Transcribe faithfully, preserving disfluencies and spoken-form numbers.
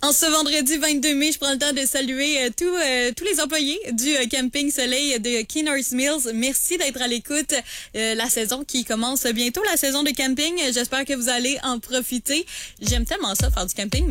En ce vendredi vingt-deux mai, je prends le temps de saluer euh, tous, euh, tous les employés du euh, Camping Soleil de Keenhurst Mills. Merci d'être à l'écoute. Euh, la saison qui commence bientôt, la saison de camping. J'espère que vous allez en profiter. J'aime tellement ça, faire du camping.